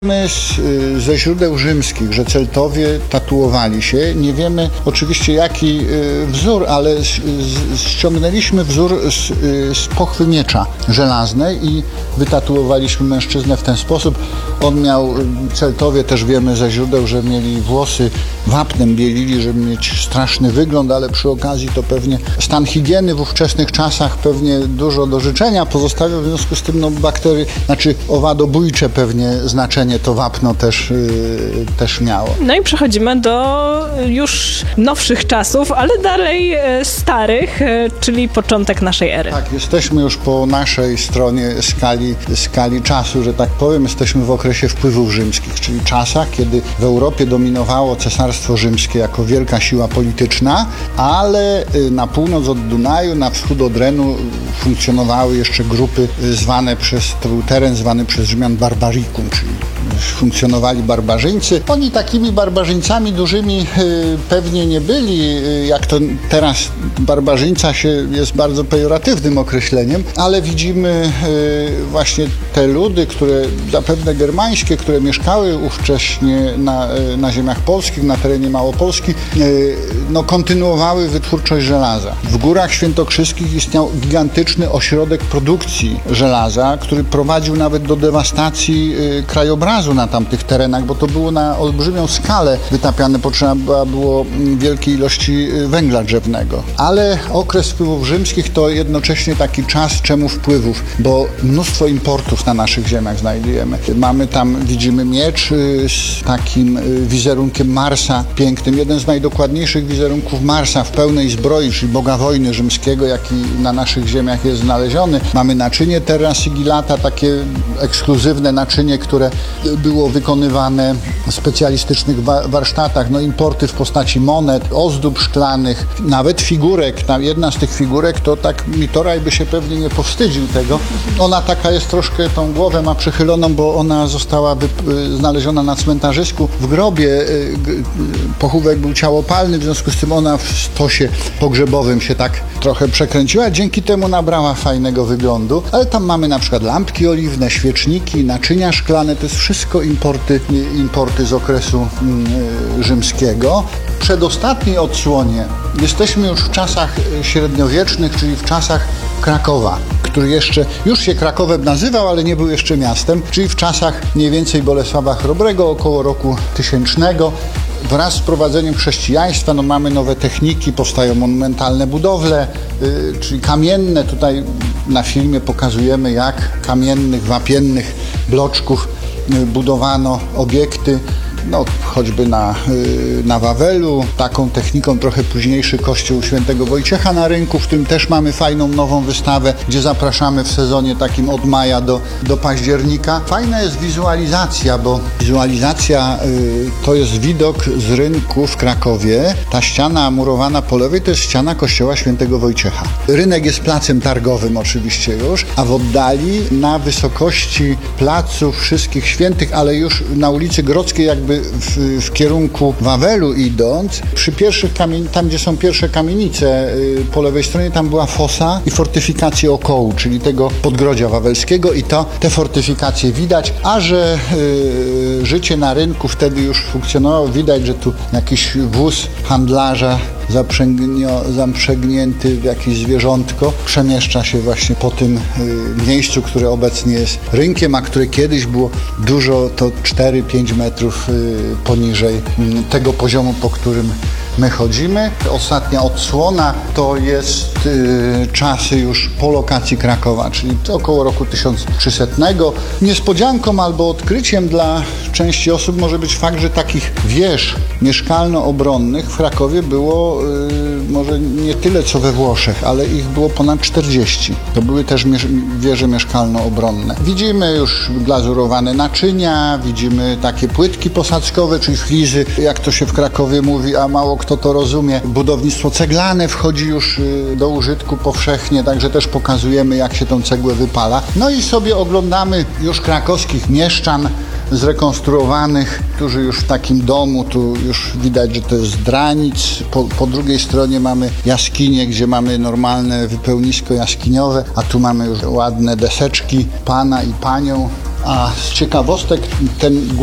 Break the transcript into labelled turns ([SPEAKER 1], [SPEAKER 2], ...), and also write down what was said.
[SPEAKER 1] Ze źródeł rzymskich, że Celtowie tatuowali się. Nie oczywiście jaki wzór, ale ściągnęliśmy wzór z pochwy miecza żelaznej i wytatuowaliśmy mężczyznę w ten sposób. Celtowie też wiemy ze źródeł, że mieli włosy wapnem bielili, żeby mieć straszny wygląd, ale przy okazji to pewnie stan higieny w ówczesnych czasach pewnie dużo do życzenia pozostawiał, w związku z tym owadobójcze pewnie znaczenie to wapno też miało.
[SPEAKER 2] No i przechodzimy do już nowszych czasów, ale dalej starych, czyli początek naszej ery.
[SPEAKER 1] Tak, jesteśmy już po naszej stronie skali czasu, że tak powiem. Jesteśmy w okresie wpływów rzymskich, czyli czasach, kiedy w Europie dominowało Cesarstwo Rzymskie jako wielka siła polityczna, ale na północ od Dunaju, na wschód od Renu funkcjonowały jeszcze grupy to był teren zwany przez Rzymian Barbaricum, czyli funkcjonowali barbarzyńcy. Oni takimi barbarzyńcami dużymi pewnie nie byli, jak to teraz barbarzyńca jest bardzo pejoratywnym określeniem, ale widzimy właśnie te ludy, które zapewne germańskie, które mieszkały ówcześnie na ziemiach polskich, na terenie Małopolski, kontynuowały wytwórczość żelaza. W Górach Świętokrzyskich istniał gigantyczny ośrodek produkcji żelaza, który prowadził nawet do dewastacji krajobrazu na tamtych terenach, bo to było na olbrzymią skalę wytapiane, potrzeba było wielkiej ilości węgla drzewnego. Ale okres wpływów rzymskich to jednocześnie taki czas czemu wpływów, bo mnóstwo importów na naszych ziemiach znajdujemy. Widzimy miecz z takim wizerunkiem Marsa pięknym, jeden z najdokładniejszych wizerunków Marsa w pełnej zbroi, czyli boga wojny rzymskiego, jaki na naszych ziemiach jest znaleziony. Mamy naczynie terra sigillata, takie ekskluzywne naczynie, które było wykonywane w specjalistycznych warsztatach, importy w postaci monet, ozdób szklanych, nawet figurek. Jedna z tych figurek to tak Mitoraj by się pewnie nie powstydził tego. Ona taka jest troszkę, tą głowę ma przychyloną, bo ona została znaleziona na cmentarzysku w grobie. Pochówek był ciałopalny, w związku z tym ona w stosie pogrzebowym się tak trochę przekręciła. Dzięki temu nabrała fajnego wyglądu. Ale tam mamy na przykład lampki oliwne, świeczniki, naczynia szklane. To jest wszystko importy z okresu rzymskiego. W przedostatniej odsłonie jesteśmy już w czasach średniowiecznych, czyli w czasach Krakowa, który już się Krakowem nazywał, ale nie był jeszcze miastem, czyli w czasach mniej więcej Bolesława Chrobrego, około roku 1000. Wraz z wprowadzeniem chrześcijaństwa mamy nowe techniki, powstają monumentalne budowle, czyli kamienne. Tutaj na filmie pokazujemy, jak kamiennych, wapiennych bloczków budowano obiekty, choćby na Wawelu. Taką techniką trochę późniejszy kościół Świętego Wojciecha na Rynku, w którym też mamy fajną nową wystawę, gdzie zapraszamy w sezonie takim od maja do października. Fajna jest wizualizacja, bo wizualizacja to jest widok z rynku w Krakowie. Ta ściana murowana po lewej to jest ściana kościoła Świętego Wojciecha. Rynek jest placem targowym oczywiście już, a w oddali na wysokości placu Wszystkich Świętych, ale już na ulicy Grodzkiej, jakby w kierunku Wawelu idąc, przy pierwszych tam gdzie są pierwsze kamienice po lewej stronie, tam była fosa i fortyfikacje okołu, czyli tego podgrodzia wawelskiego, i te fortyfikacje widać, a że życie na rynku wtedy już funkcjonowało, widać, że tu jakiś wóz handlarza zaprzęgnięty w jakieś zwierzątko przemieszcza się właśnie po tym miejscu, które obecnie jest rynkiem, a które kiedyś było dużo, to 4-5 metrów poniżej tego poziomu, po którym my chodzimy. Ostatnia odsłona to jest czasy już po lokacji Krakowa, czyli około roku 1300. Niespodzianką albo odkryciem dla części osób może być fakt, że takich wież mieszkalno-obronnych w Krakowie było może nie tyle co we Włoszech, ale ich było ponad 40. To były też wieże mieszkalno-obronne. Widzimy już glazurowane naczynia, widzimy takie płytki posadzkowe, czyli flizy, jak to się w Krakowie mówi, a mało kto to rozumie. Budownictwo ceglane wchodzi już do użytku powszechnie, także też pokazujemy, jak się tą cegłę wypala. I sobie oglądamy już krakowskich mieszczan zrekonstruowanych, którzy już w takim domu, tu już widać, że to jest dranic. Po drugiej stronie mamy jaskinię, gdzie mamy normalne wypełnisko jaskiniowe, a tu mamy już ładne deseczki pana i panią A z ciekawostek ten